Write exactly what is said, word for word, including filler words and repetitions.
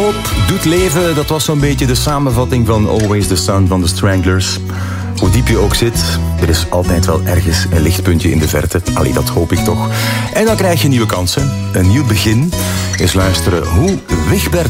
Hoop doet leven, dat was zo'n beetje de samenvatting van Always the Sun van The Stranglers. Hoe diep je ook zit, er is altijd wel ergens een lichtpuntje in de verte. Allee, dat hoop ik toch. En dan krijg je nieuwe kansen, een nieuw begin. Eens luisteren hoe Wigbert